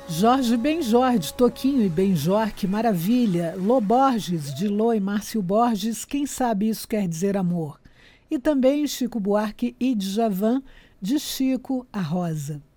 Jorge Benjor, de Toquinho e Benjor, que maravilha. Lô Borges, de Lô e Márcio Borges, quem sabe isso quer dizer amor. E também Chico Buarque e Djavan, de Chico, a Rosa.